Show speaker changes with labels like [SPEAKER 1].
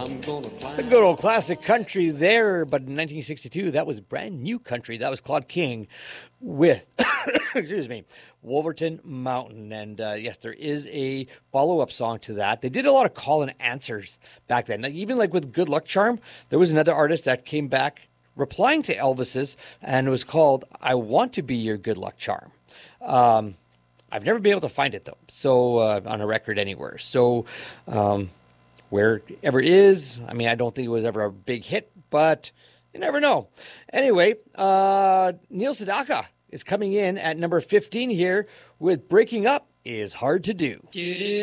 [SPEAKER 1] It's a good old classic country there, but in 1962, that was brand new country. That was Claude King with, excuse me, Wolverton Mountain. And yes, there is a follow-up song to that. They did a lot of call and answers back then. Like, even like with Good Luck Charm, there was another artist that came back replying to Elvis's, and it was called I Want to Be Your Good Luck Charm. I've never been able to find it, though, so on a record anywhere. So wherever it is, I mean, I don't think it was ever a big hit, but you never know. Anyway, Neil Sedaka is coming in at number 15 here with Breaking Up Is Hard to Do.